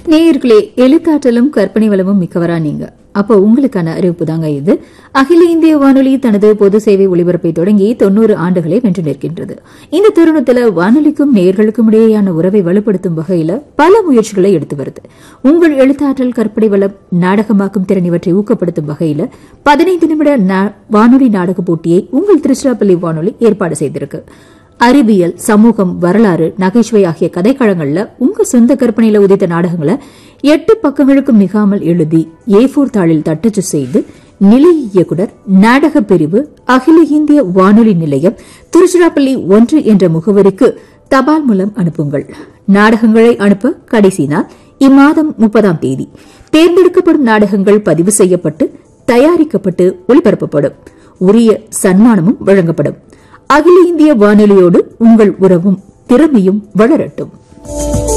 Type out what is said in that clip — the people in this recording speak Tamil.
நேயர்களே, எழுத்தாற்றலும் கற்பனை வளமும் மிக்கவரா நீங்க? அப்போ உங்களுக்கான அறிவிப்பு தாங்க இது. அகில இந்திய வானொலி தனது பொது சேவை ஒலிபரப்பை தொடங்கி 90 ஆண்டுகளை வென்று நிற்கின்றது. இந்த தருணத்தில் வானொலிக்கும் நேயர்களுக்கும் இடையேயான உறவை வலுப்படுத்தும் வகையில் பல முயற்சிகளை எடுத்து வருது. உங்கள் எழுத்தாற்றல், கற்பனை வளம், நாடகமாக்கும் திறன் இவற்றை ஊக்கப்படுத்தும் வகையில் 15 நிமிட வானொலி நாடக போட்டியை உங்கள் திருச்சிராப்பள்ளி வானொலி ஏற்பாடு செய்திருக்கு. அறிவியல், சமூகம், வரலாறு, நகைச்சுவை ஆகிய கதைக்களங்கள்ல உங்க சொந்த கற்பனையில உதித்த நாடகங்களை 8 பக்கங்களுக்கு மிகாமல் எழுதி A4 தாளில் தட்டச்சு செய்து நிலைய இயக்குனர், நாடக பிரிவு, அகில இந்திய வானொலி நிலையம், திருச்சிராப்பள்ளி 1 என்ற முகவரிக்கு தபால் மூலம் அனுப்புங்கள். நாடகங்களை அனுப்ப கடைசி நாள் இம்மாதம் 30ஆம் தேதி. தேர்ந்தெடுக்கப்படும் நாடகங்கள் பதிவு செய்யப்பட்டு தயாரிக்கப்பட்டு ஒளிபரப்பப்படும். உரிய சன்மானமும் வழங்கப்படும். அகில இந்திய வானொலியோடு உங்கள் உறவும் திறமையும் வளரட்டும்.